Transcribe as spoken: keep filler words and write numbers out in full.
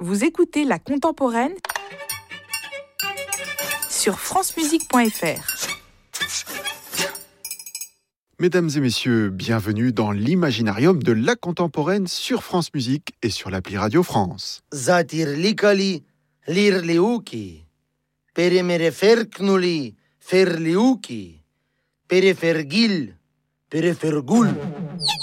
Vous écoutez La Contemporaine sur francemusique point f r. Mesdames et messieurs, bienvenue dans l'Imaginarium de La Contemporaine sur France Musique et sur l'appli Radio France. Zatir likali, lir liuki, peremere ferknuli, ferliuki, perefergil, perefergul.